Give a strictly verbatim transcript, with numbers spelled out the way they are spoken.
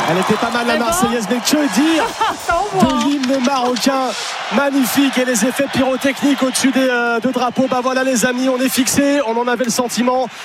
Elle était pas mal la Marseillaise, mais que dire de l'hymne marocain magnifique et les effets pyrotechniques au-dessus des euh, deux drapeaux. Bah voilà les amis, on est fixés, on en avait le sentiment.